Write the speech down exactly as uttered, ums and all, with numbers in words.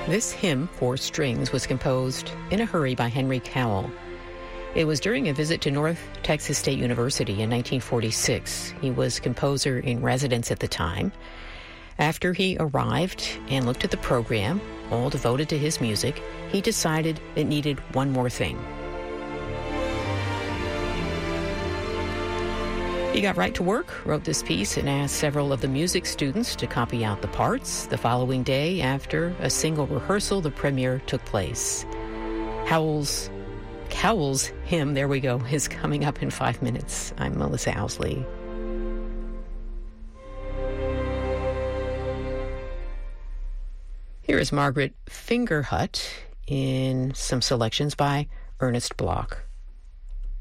This hymn for strings was composed in a hurry by Henry Cowell. It was during a visit to North Texas State University in nineteen forty-six. He was composer in residence at the time. After he arrived and looked at the program, all devoted to his music, he decided it needed one more thing. He got right to work, wrote this piece, and asked several of the music students to copy out the parts. The following day, after a single rehearsal, the premiere took place. Howell's, Cowell's hymn, there we go, is coming up in five minutes. I'm Melissa Owsley. Here is Margaret Fingerhut in some selections by Ernest Bloch.